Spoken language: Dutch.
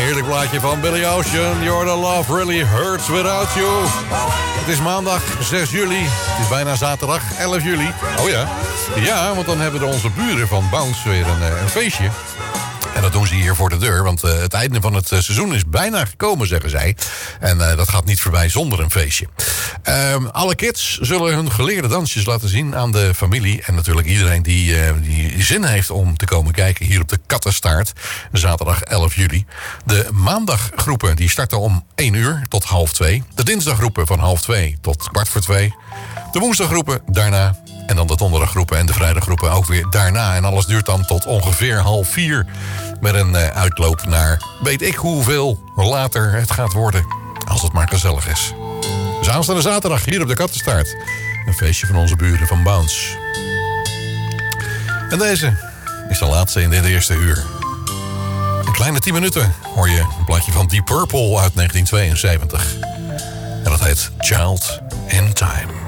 heerlijk plaatje van Billy Ocean. Your Love Really Hurts Without You. Het is maandag 6 juli. Het is bijna zaterdag 11 juli. Oh ja. Ja, want dan hebben onze buren van Bounce weer een feestje. En dat doen ze hier voor de deur, want het einde van het seizoen is bijna gekomen, zeggen zij. En dat gaat niet voorbij zonder een feestje. Alle kids zullen hun geleerde dansjes laten zien aan de familie. En natuurlijk iedereen die zin heeft om te komen kijken hier op de Kattenstaart. Zaterdag 11 juli. De maandaggroepen die starten om 1 uur tot 1:30. De dinsdaggroepen van 1:30 tot 1:45. De woensdaggroepen daarna. En dan de donderdaggroepen en de vrijdaggroepen ook weer daarna. En alles duurt dan tot ongeveer 3:30. Met een uitloop naar weet ik hoeveel later het gaat worden. Als het maar gezellig is. Dus aanstaande zaterdag hier op de Kattenstaart. Een feestje van onze buren van Bounce. En deze is de laatste in dit eerste uur. Een kleine 10 minuten hoor je een plaatje van Deep Purple uit 1972. En dat heet Child in Time.